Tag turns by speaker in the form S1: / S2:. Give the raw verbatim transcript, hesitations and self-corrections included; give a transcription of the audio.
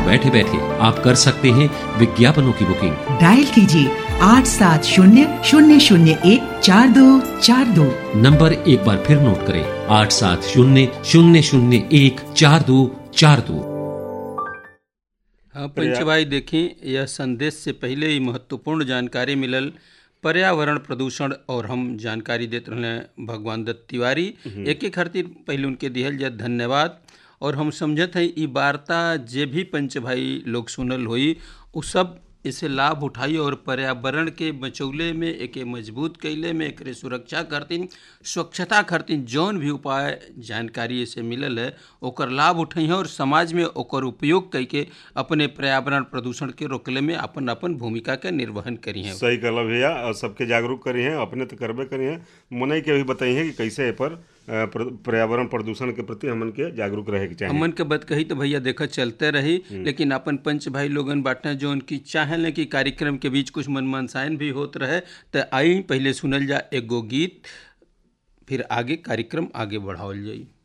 S1: बैठे बैठे आप कर सकते हैं विज्ञापनों की बुकिंग।
S2: डायल कीजिए आठ सात शून्य शून्य शून्य एक चार दो चार दो।
S1: नंबर एक बार फिर नोट करें, आठ सात शून्य शून्य शून्य एक चार दो चार दो।
S3: हाँ पंचभाई, देखी यह संदेश से ही महत्वपूर्ण जानकारी मिलल पर्यावरण प्रदूषण और हम जानकारी देते रहे भगवान दत्त तिवारी। एक एक खातिर पहले उनके दिहल जाए धन्यवाद। और हम समझत है ई वार्ता जे भी पंच भाई लोग सुनल होई उ सब इसे लाभ उठाई और पर्यावरण के बचौले में, एक मजबूत कैले में, एक सुरक्षा करतीन, स्वच्छता करतीन जौन भी उपाय जानकारी से मिलल है ओकर लाभ उठाई और समाज में ओकर उपयोग करके अपने पर्यावरण प्रदूषण के रोकले में अपन अपन भूमिका के निर्वहन करी हैं।
S4: सही कहला भैया, और सबके जागरूक करी हैं, अपने तो करबे करी हैं, मनई के भी बताई हैं कि कैसे पर पर्यावरण प्रदूषण के प्रति हमन के जागरूक रहे के चाहिए।
S3: हमन के बात कही तो भैया देखा चलते रही, लेकिन अपन पंच भाई लोगन बाटे जो उनकी चाहे कि कार्यक्रम के बीच कुछ मन मनसायन भी होत रहे, तो आई पहले सुनल जा एगो गीत, फिर आगे कार्यक्रम आगे बढ़ावल जाई।